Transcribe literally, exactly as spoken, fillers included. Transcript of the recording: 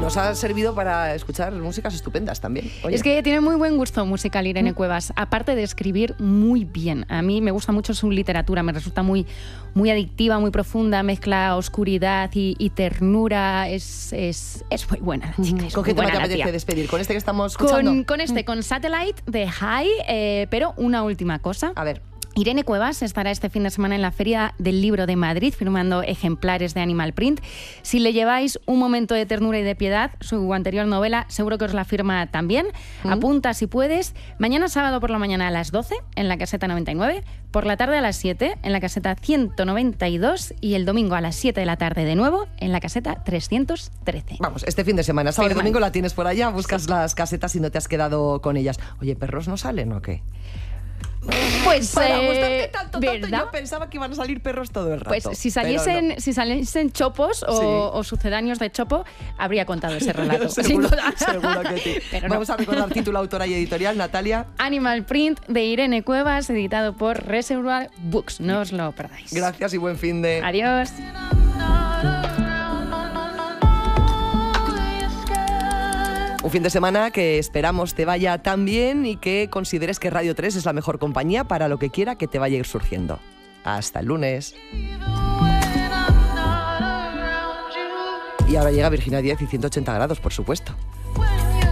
nos ha servido para escuchar músicas estupendas también. Oye. Es que tiene muy buen gusto musical Irene ¿Mm? Cuevas, aparte de escribir muy bien. A mí me gusta mucho su literatura, me resulta muy, muy adictiva, muy profunda, mezcla oscuridad y, y ternura. Es, es, es muy buena la chica. Es ¿Con qué tema te apetece despedir? ¿Con este que estamos escuchando? Con, con este, con Satellite de High, eh, pero una última cosa. A ver. Irene Cuevas estará este fin de semana en la Feria del Libro de Madrid firmando ejemplares de Animal Print. Si le lleváis un momento de ternura y de piedad, su anterior novela seguro que os la firma también. ¿Mm? Apunta si puedes. Mañana sábado por la mañana a las doce en la caseta noventa y nueve, por la tarde a las siete en la caseta ciento noventa y dos y el domingo a las siete de la tarde de nuevo en la caseta trescientos trece. Vamos, este fin de semana, sábado y domingo la tienes por allá, buscas sí. las casetas y no te has quedado con ellas. Oye, ¿perros no salen o qué? Pues para eh, gustarte tanto, tanto, ¿verdad? yo pensaba que iban a salir perros todo el rato. Pues si saliesen, no. si saliesen chopos o, sí. o sucedáneos de chopo, habría contado ese relato. seguro, seguro que sí. Pero Vamos no. a recordar título, autora y editorial, Natalia. Animal Print de Irene Cuevas, editado por Reservoir Books. No os lo perdáis. Gracias y buen fin de... Adiós. Un fin de semana que esperamos te vaya tan bien y que consideres que Radio tres es la mejor compañía para lo que quiera que te vaya a ir surgiendo. Hasta el lunes. Y ahora llega Virginia Díaz y ciento ochenta grados, por supuesto.